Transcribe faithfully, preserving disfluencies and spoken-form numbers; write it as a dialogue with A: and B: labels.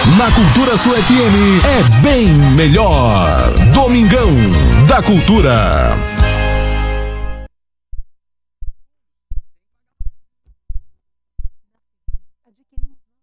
A: Na Cultura Sul F M é bem melhor. Domingão da Cultura.
B: Adquirimos